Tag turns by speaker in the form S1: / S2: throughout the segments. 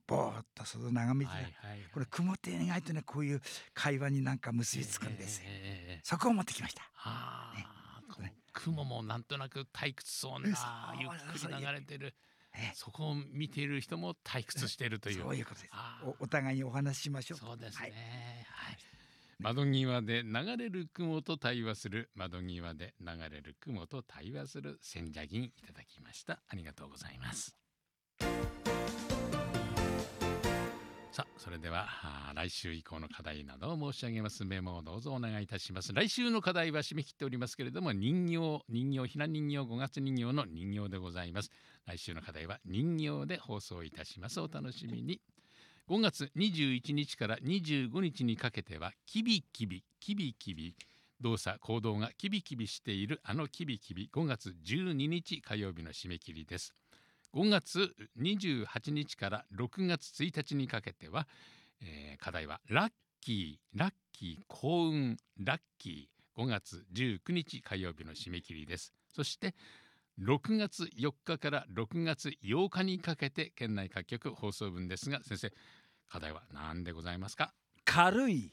S1: ぼーっとその眺めてた、
S2: はいはいはい、
S1: これ雲って意外とねこういう会話になんか結びつくんですよ、そこを持ってきました。ね、
S2: この雲もなんとなく退屈そうなゆっくり流れてる、そこを見ている人も退屈しているという、
S1: そういうことです。お互いにお話ししましょう。
S2: そうですね、はい、窓際で流れる雲と対話する、窓際で流れる雲と対話する千社銀いただきました。ありがとうございます。さあ、それでは来週以降の課題などを申し上げます。メモをどうぞお願いいたします。来週の課題は締め切っておりますけれども、人形ひな人形5月人形の人形でございます。来週の課題は人形で放送いたします。お楽しみに。5月21日から25日にかけてはキビキビ動作行動がキビキビしているあのキビキビ、5月12日火曜日の締め切りです。5月28日から6月1日にかけては、課題はラッキー幸運ラッキー、5月19日火曜日の締め切りです。そして6月4日から6月8日にかけて県内各局放送分ですが、先生、課題は何でございますか？
S1: 軽い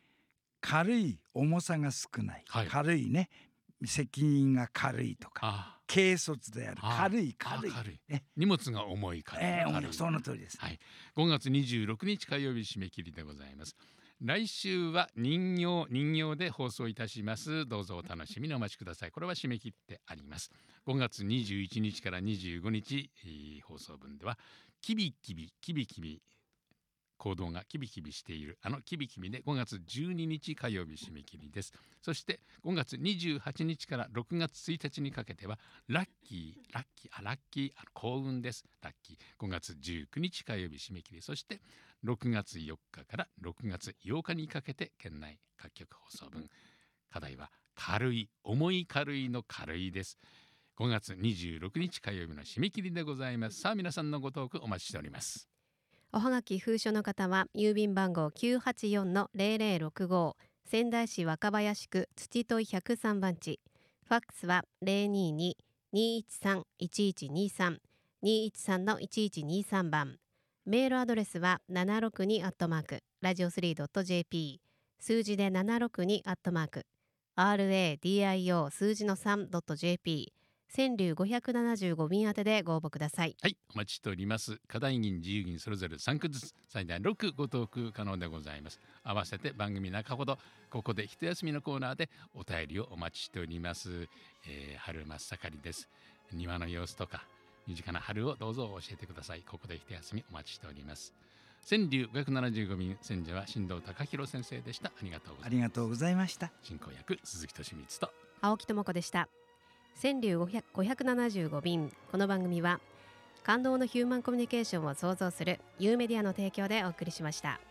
S1: 重さが少ない、
S2: はい、
S1: 軽いね、責任が軽いとか、軽率である軽い、
S2: 荷物が重い軽い、
S1: その通りです、
S2: はい、5月26日火曜日締め切りでございます。来週は人形で放送いたします。どうぞお楽しみにお待ちください。これは締め切ってあります。5月21日から25日、放送分ではキビキビ行動がキビキビしているあのキビキビで5月12日火曜日締め切りです。そして5月28日から6月1日にかけてはラッキー幸運です。ラッキー、5月19日火曜日締め切り。そして6月4日から6月8日にかけて県内各局放送分、課題は軽い、重い軽いの軽いです。5月26日火曜日の締め切りでございます。さあ、皆さんのご投句お待ちしております。
S3: おはがき封書の方は郵便番号 984-0065 仙台市若林区土問103番地、ファックスは 022-213-1123 213-1123 番、メールアドレスは762ラジオ3.jp、 数字で762RADIO 数字の 3.jp、川柳575便宛てでご応募ください。
S2: はい、お待ちしております。課題銀自由銀それぞれ3句ずつ最大6ご投句可能でございます。合わせて番組中ほどここで一休みのコーナーでお便りをお待ちしております。春真っ盛りです。庭の様子とか身近な春をどうぞ教えてください。ここで一休みお待ちしております。川柳575便、選者は新藤貴弘先生でした。ありがとうございました。進行役鈴木俊光と
S3: 青木智子でした。川柳575便、この番組は感動のヒューマンコミュニケーションを創造するユーメディアの提供でお送りしました。